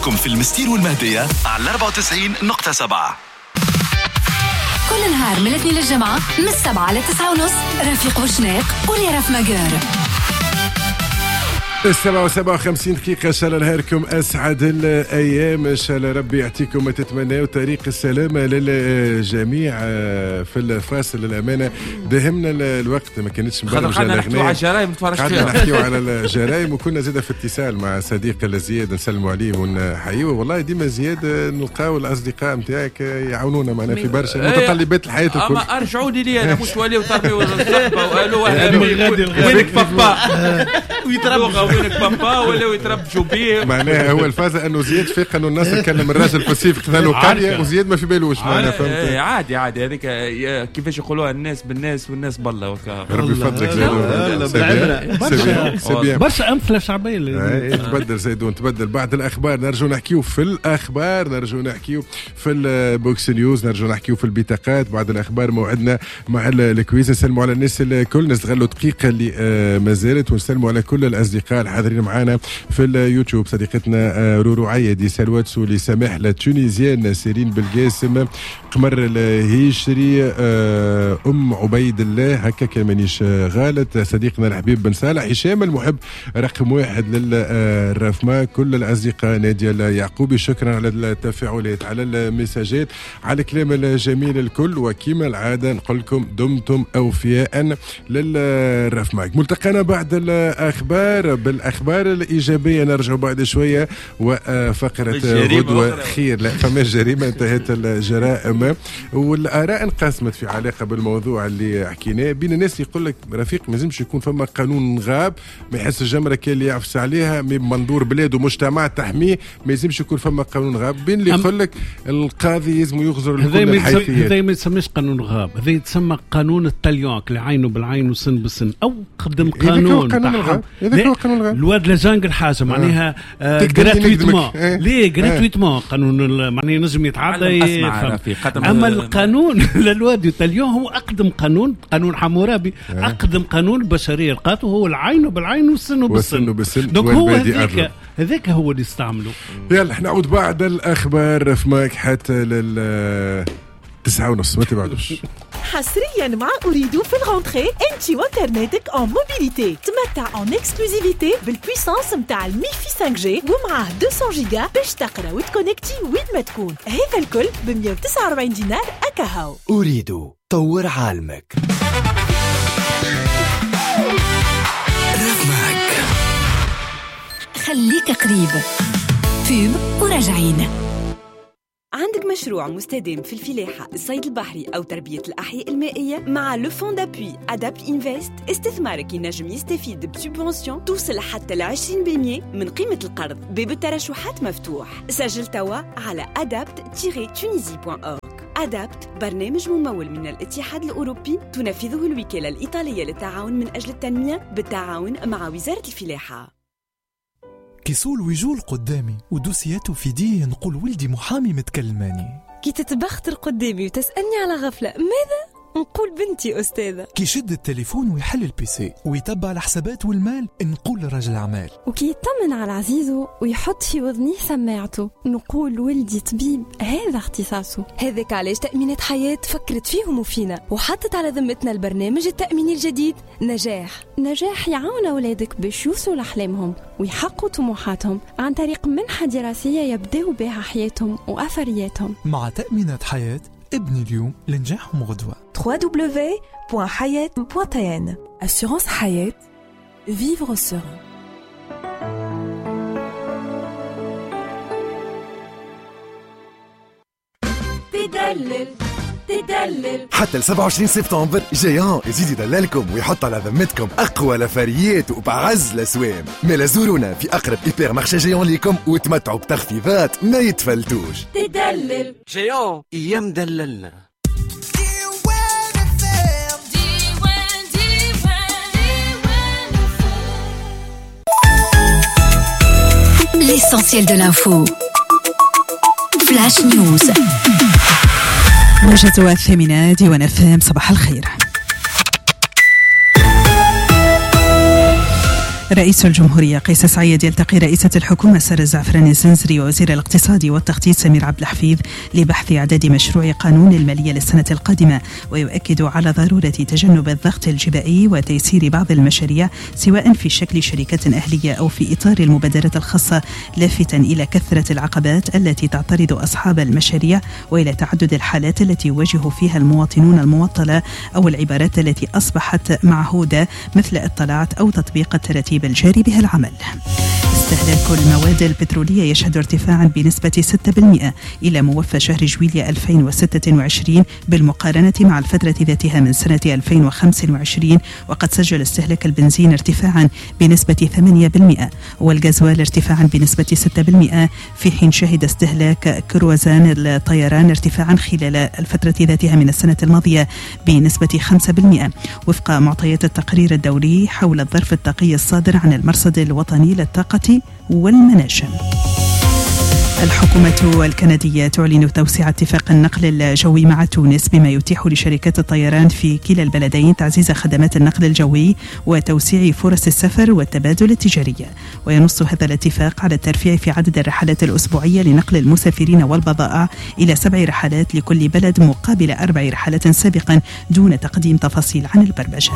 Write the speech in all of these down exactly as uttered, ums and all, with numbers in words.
معكم في المستير والمهدية على أربعة وتسعين نقطة سبعة. كل نهار من الاثنين للجمعة من السبعة لتسعة ونص رفيق وشناق وليرف مجار. السبعة وسبعة وخمسين دقيقة. إن شاء الله نهاركم أسعد الأيام، إن شاء الله ربي يعطيكم ما تتمنوا، طريق السلامة للجميع. في الفاصل الأمانة دهمنا الوقت، ما كانتش مبرمجة قعدنا نحكيو على الجرائم، نتفرج فيها قعدنا نحكيو على الجرائم، وكنا زيادة في اتصال مع صديق زياد نسلموا عليه ونحييه. والله ديما زياد نلقاو الأصدقاء نتاعك يعاونونا معنا في برشا متطلبات الحياة الكل. أما أرجعوا لي لي أنا مش ولي وتربيوا الصحبة وقالوا وينك بابا ويتربوا وينك بابا ولا يتربجوا بيه. معناها هو الفازة انه زياد فيق انه الناس تكلم الراجل في الصيف خذاله قريه وزياد ما في بالوش. معناها فهمت عادي عادي هذيك كيفاش يقولوها الناس بالناس والناس بالله وكا. ربي يفضلك زيدون. برشا امثله شعبيه تبدل زيدون تبدل. بعد الاخبار نرجو نحكيو في الاخبار، نرجو نحكيو في البوكس نيوز، نرجو نحكيو في البطاقات. بعد الاخبار موعدنا مع الكويز. نسلموا على الناس الكل، نستغلوا دقيقه اللي ما زالت، ونسلموا على كل الاصدقاء الحاضرين معنا في اليوتيوب. صديقتنا رورو عيدي، سلوات سولي، سماح التونيزيان، سيرين بالقاسم، قمر الهيشري، ام عبيد الله، هكا كمانيش غالط، صديقنا الحبيب بن صالح، هشام المحب رقم واحد للرفمه، كل الاصدقاء، ناديه اليعقوبي، شكرا على التفاعلات، على المساجات، على الكلام الجميل الكل. وكما العاده نقول لكم دمتم اوفياء للرفمه. ملتقانا بعد الاخبار بالاخبار الايجابيه. نرجع بعد شويه وفقره غدوه خير. لا فما جريمه، انتهت الجرائم، والاراء انقسمت في علاقه بالموضوع اللي حكيناه. بين الناس يقول لك رفيق ما لازمش يكون فما قانون غاب ما يحس الجمره كان اللي يعفس عليها من منظور بلاد ومجتمع تحميه، ما لازمش يكون فما قانون غاب. بين اللي يقول لك القاضي لازم يغزر لكل الحيثيات. هذا ما يسميش قانون غاب، هذا يتسمى قانون التليونك، العين بالعين وسن بالسن، او قدم قانون تاع الواد لازانق الحاجه معناها غراتويتمون. ليه غراتويتمون قانون معناه نجم يتعدى. اما القانون للواد التليون هو اقدم قانون، قانون حمورابي، اقدم قانون البشريه لقاته هو العين بالعين والسن بالسن. دونك هو هذاك هذاك هو اللي استعمله. يلا نعود بعد الاخبار في ماك حتى لل تسعة ونص، ما تبعدوش. حصريا مع أريدو في الغونتري انتي وانترنتك اون موبيليتي، تمتع اون اكسكلوزيفيتي بالبويسانس متاع الميفي خمسة جي ومعاه مئتين جيجا باش تقرا وتكونكتي وين ما تكون. هذا الكل ب مئة وتسعة وأربعين دينار أكاهو. أريدو طور عالمك. رفمك خليك قريب. فيب وراجعين. عندك مشروع مستدام في الفلاحة، الصيد البحري أو تربية الأحياء المائية؟ مع لو فون دابوي أدابت إنفست استثمارك ينجم يستفيد بسوبونسيون توصل حتى ل عشرين بالمئة من قيمة القرض. باب الترشحات مفتوح. سجل توا على أدابت تونيزي دوت أورغ. أدابت برنامج ممول من الاتحاد الأوروبي، تنفذه الوكالة الإيطالية للتعاون من أجل التنمية بالتعاون مع وزارة الفلاحة. كيسول ويجول قدامي ودوسياته في ديه نقول ولدي محامي متكلماني. كي تتبختر قدامي وتسألني على غفلة ماذا؟ نقول بنتي أستاذة. كي يشد التليفون ويحل البيسي ويتبع الحسابات والمال نقول رجل أعمال. وكي يطمن على عزيزه ويحط في وذنيه سماعته نقول ولدي طبيب هذا اختصاصه. هذاك علاش تأمينات حياة فكرت فيهم وفينا وحطت على ذمتنا البرنامج التأميني الجديد نجاح. نجاح يعاون أولادك باش يوصلوا لأحلامهم ويحققوا طموحاتهم عن طريق منحة دراسية يبدأوا بها حياتهم وأثرياتهم. مع تأمينات حياة ابني اليوم لنجاحهم غدوة. دبليو دبليو دبليو دوت حياة دوت تي إن. Assurance حياة. Vivre serein. تدلل تدلل حتى ل سبعة وعشرين سبتمبر جيان يزيد يدللكم ويحط على ذمتكم أقوى لفاريات وبعز الأسوام. ملا زورونا في أقرب إيبر مارشي جيان ليكم وتمتعوا بتخفيضات ما يتفلتوش. تدلل جيان أيام دللنا. L'essentiel de l'info. Flash News. موجة الثامنة ديوان اف ام. صباح الخير. رئيس الجمهورية قيس سعيد يلتقي رئيسة الحكومة سارة الزعفراني الزنزري ووزير الاقتصاد والتخطيط سمير عبد الحفيظ لبحث إعداد مشروع قانون المالية للسنة القادمة، ويؤكد على ضرورة تجنب الضغط الجبائي وتيسير بعض المشاريع سواء في شكل شركات أهلية أو في إطار المبادرات الخاصة، لافتا إلى كثرة العقبات التي تعترض أصحاب المشاريع وإلى تعدد الحالات التي يواجه فيها المواطنون المماطلة أو العبارات التي أصبحت معهودة مثل اطلعت أو تطبيق التراتيب الجاري بها العمل. استهلاك المواد البترولية يشهد ارتفاعا بنسبة ستة بالمئة إلى موفى شهر جويلية ألفين وستة وعشرين بالمقارنة مع الفترة ذاتها من سنة ألفين وخمسة وعشرين، وقد سجل استهلاك البنزين ارتفاعا بنسبة ثمانية بالمئة والغازوال ارتفاعا بنسبة ستة بالمئة، في حين شهد استهلاك كروزان الطيران ارتفاعا خلال الفترة ذاتها من السنة الماضية بنسبة خمسة بالمئة وفق معطيات التقرير الدوري حول الظرف الطاقي الصادر عن المرصد الوطني للطاقة والمناجم. الحكومة الكندية تعلن توسيع اتفاق النقل الجوي مع تونس بما يتيح لشركات الطيران في كلا البلدين تعزيز خدمات النقل الجوي وتوسيع فرص السفر والتبادل التجاري. وينص هذا الاتفاق على الترفيع في عدد الرحلات الأسبوعية لنقل المسافرين والبضائع إلى سبع رحلات لكل بلد مقابل أربع رحلات سابقا دون تقديم تفاصيل عن البرمجة.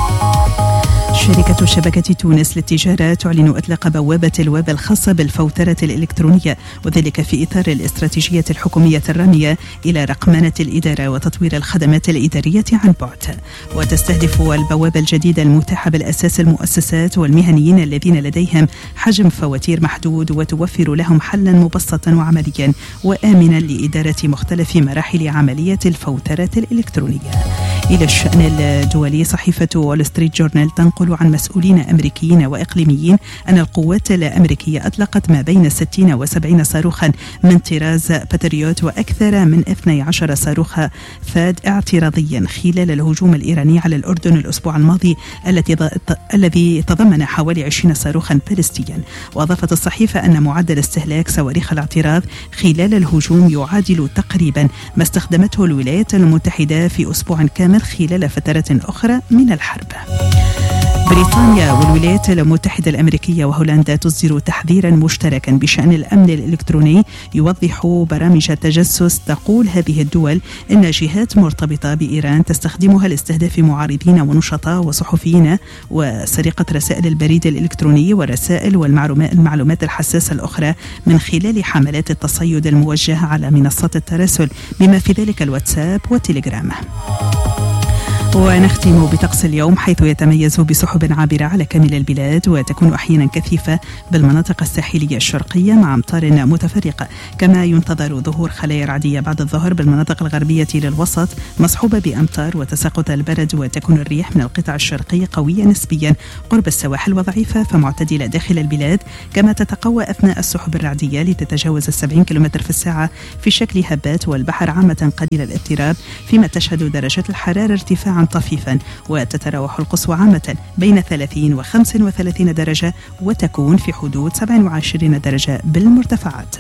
شركة شبكة تونس للتجارة تعلن إطلاق بوابة الويب الخاصة بالفوترة الإلكترونية، وذلك في إطار الاستراتيجية الحكومية الرامية إلى رقمنة الإدارة وتطوير الخدمات الإدارية عن بعد. وتستهدف البوابة الجديدة المتاحة بالأساس المؤسسات والمهنيين الذين لديهم حجم فواتير محدود، وتوفر لهم حلا مبسطا وعمليا وآمنا لإدارة مختلف مراحل عملية الفوترة الإلكترونية. إلى الشأن الدولي، صحيفة وول ستريت جورنال تنقل عن مسؤولين أمريكيين وإقليميين أن القوات الأمريكية أطلقت ما بين ستين وسبعين صاروخا من طراز باتريوت وأكثر من اثني عشر صاروخ فاد اعتراضيا خلال الهجوم الإيراني على الأردن الأسبوع الماضي التي الذي تضمن حوالي عشرين صاروخا باليستيا. وأضافت الصحيفة أن معدل استهلاك صواريخ الاعتراض خلال الهجوم يعادل تقريبا ما استخدمته الولايات المتحدة في أسبوع كامل خلال فترات أخرى من الحرب. بريطانيا والولايات المتحدة الأمريكية وهولندا تصدر تحذيرا مشتركا بشأن الأمن الإلكتروني يوضح برامج التجسس. تقول هذه الدول إن جهات مرتبطة بإيران تستخدمها لاستهداف معارضين ونشطاء وصحفيين وسرقة رسائل البريد الإلكتروني والرسائل والمعلومات الحساسة الأخرى من خلال حملات التصيد الموجهة على منصات التراسل بما في ذلك الواتساب والتليجرام. ونختم بطقس اليوم، حيث يتميز بسحب عابرة على كامل البلاد وتكون أحيانا كثيفة بالمناطق الساحلية الشرقية مع أمطار متفرقة، كما ينتظر ظهور خلايا رعدية بعد الظهر بالمناطق الغربية للوسط مصحوبة بأمطار وتساقط البرد، وتكون الرياح من القطاع الشرقي قوية نسبيا قرب السواحل وضعيفة فمعتدلة داخل البلاد، كما تتقوى أثناء السحب الرعدية لتتجاوز السبعين كيلومتر في الساعة في شكل هبات، والبحر عامة قليل الاضطراب، فيما تشهد درجات الحرارة ارتفاعا طفيفا وتتراوح القصوى عامة بين ثلاثين وخمسة وثلاثين درجة وتكون في حدود سبعة وعشرين درجة بالمرتفعات.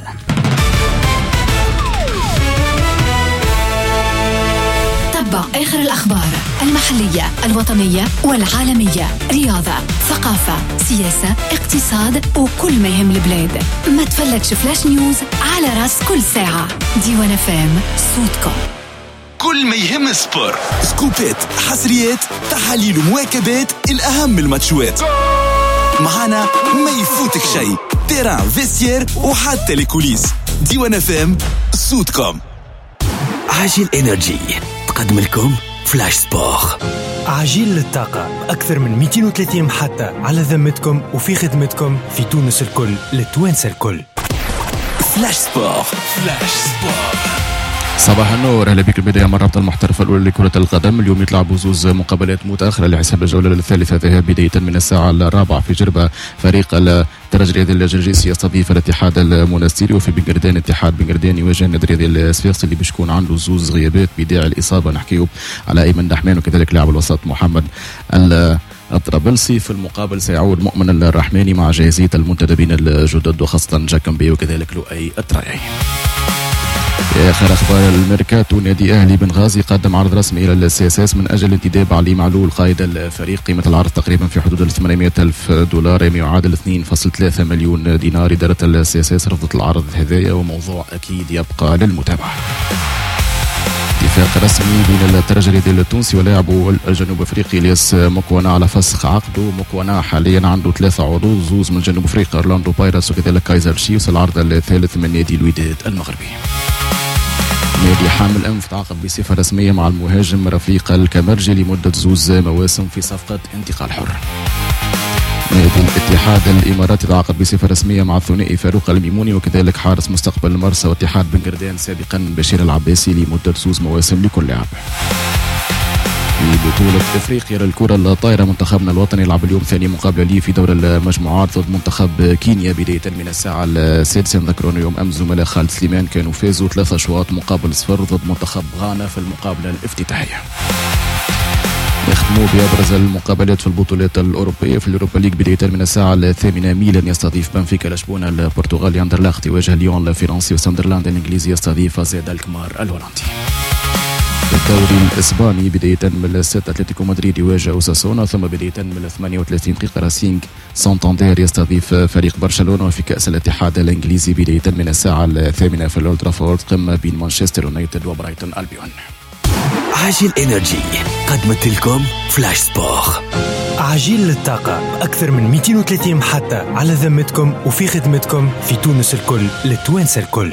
تتبع آخر الأخبار المحلية الوطنية والعالمية، رياضة، ثقافة، سياسة، اقتصاد وكل ما يهم البلاد. ما تفلتش فلاش نيوز على راس كل ساعة. ديوان اف ام، صوتكم. كل ما يهم السبور، سكوبات، حصريات، تحاليل ومواكبات الأهم الماتشات. معانا ما يفوتك شيء، تيران، فيستير وحتى الكوليس. ديوان اف ام، صوتكم. عاجل انرجي تقدم لكم فلاش سبور. عجيل للطاقة، أكثر من مئتين وثلاثين محطة على ذمتكم وفي خدمتكم في تونس الكل للتوانسة الكل. فلاش سبور. فلاش سبور. صباح النور، اهلا بك. البدايه من الرابطه المحترفه الاولى لكره القدم. اليوم يتلعبوا زوز مقابلات متاخره لحساب الجوله الثالثه ذهاب، بدايه من الساعه الرابعه في جربه فريق الترجي الرياضي الجرجيسي يستضيف الاتحاد المنستيري، وفي بنقردان اتحاد بنقردان يواجه النادي الرياضي الصفاقسي اللي باش يكون عنده زوز غيابات بداعي الاصابه. نحكيو على ايمن دحمان وكذلك لاعب الوسط محمد الطرابلسي. في المقابل سيعود مؤمن الرحماني مع جاهزيه المنتدبين الجدد وخاصه جاكمبي وكذلك لؤي الترايعي. آخر أخبار الميركاتو، نادي أهلي بنغازي قدم عرض رسمي إلى السي اس اس من أجل انتداب علي معلول قائد الفريق. قيمة العرض تقريبا في حدود ثمانمائة ألف دولار يعني يعادل اثنين فاصلة ثلاثة مليون دينار. إدارة السي اس اس رفضت العرض هذايا وموضوع أكيد يبقى للمتابعة. اتفاق رسمي بين الترجي التونسي ولاعبه الجنوب افريقي الياس مكوانا على فسخ عقده. مكوانا حاليا عنده ثلاثة عروض، زوز من جنوب افريقيا اورلاندو بايرتس وكذلك كايزر تشيفز. العرض الثالث من نادي الوداد المغربي. نادي حامل انف تعاقد بصفه رسميه مع المهاجم رفيق الكمرجي لمده زوز مواسم في صفقه انتقال حر. نادي الاتحاد الاماراتي تعاقد بصفه رسميه مع الثنائي فاروق الميموني وكذلك حارس مستقبل المرسى واتحاد بن قردان سابقا بشير العباسي لمده زوز مواسم لكل لاعب. في بطولة افريقيا للكرة الطايرة منتخبنا الوطني يلعب اليوم ثاني مقابلة ليه في دور المجموعات ضد منتخب كينيا بداية من الساعة السادسة. نذكرون يوم امس زملاء خالد سليمان كانوا فازوا ثلاثة اشواط مقابل صفر ضد منتخب غانا في المقابلة الافتتاحية. نختموا بأبرز المقابلات في البطولات الأوروبية. في الأوروبا ليج بداية من الساعة الثامنة ميلان يستضيف بنفيكا لشبونة البرتغالي، أندرلاخت يواجه ليون الفرنسي، وساندرلاند الإنجليزي يستضيف زاد الكمار الهولندي. في الدوري الإسباني بداية من الست أتلتيكو مدريد يواجه أوساسونا، ثم بداية من الثمانية وثلاثين دقيقة راسينج سانتاندير يستضيف فريق برشلونة. وفي كأس الاتحاد الإنجليزي بداية من الساعة الثامنة في الأولد ترافورد قمة بين مانشستر يونايتد وبرايتون ألبيون. عاجل إنرجي قدمت لكم فلاش سبور. عجيل للطاقة أكثر من مئتين وثلاثين محطة على ذمتكم وفي خدمتكم في تونس الكل للتوانسة الكل.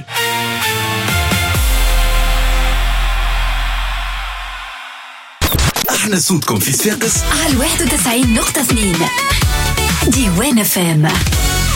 احنا صوتكم في صفاقس على واحد وتسعين نقطة اثنين ديوان فام.